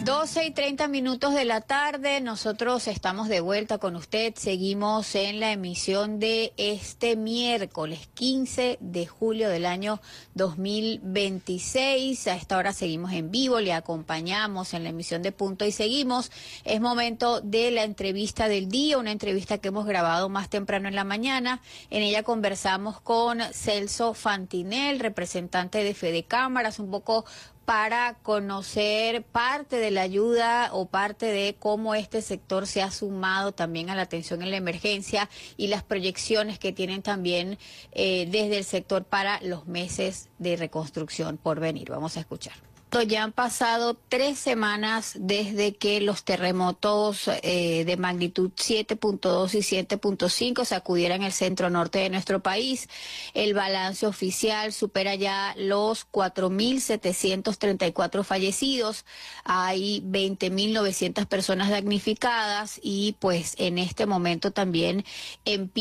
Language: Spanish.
12:30 de la tarde, nosotros estamos de vuelta con usted, seguimos en la emisión de este miércoles 15 de julio del año 2026, a esta hora seguimos en vivo, le acompañamos en la emisión de Punto y Seguimos. Es momento de la entrevista del día, una entrevista que hemos grabado más temprano en la mañana. En ella conversamos con Celso Fantinel, representante de Fede Cámaras, un poco para conocer parte de la ayuda o parte de cómo este sector se ha sumado también a la atención en la emergencia y las proyecciones que tienen también desde el sector para los meses de reconstrucción por venir. Vamos a escuchar. Ya han pasado 3 semanas desde que los terremotos de magnitud 7.2 y 7.5 sacudieran el centro norte de nuestro país. El balance oficial supera ya los 4.734 fallecidos. Hay 20.900 personas damnificadas y pues en este momento también empieza